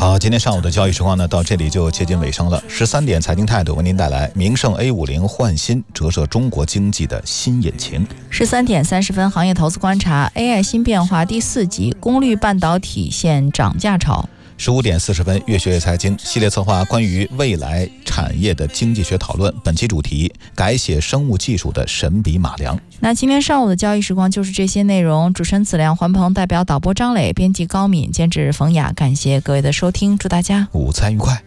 好，今天上午的交易时光呢，到这里就接近尾声了。13点财经态度为您带来明晟 A50换新，折射中国经济的新引擎。 13点30分，行业投资观察 AI 新变化第4集，功率半导体现涨价潮。 15点40分，越学越财经系列策划关于未来产业的经济学讨论，本期主题改写生物技术的神笔马良。 那今天上午的交易时光就是这些内容，主持人子良、环鹏，代表导播张磊，编辑高敏，监制冯雅，感谢各位的收听，祝大家午餐愉快。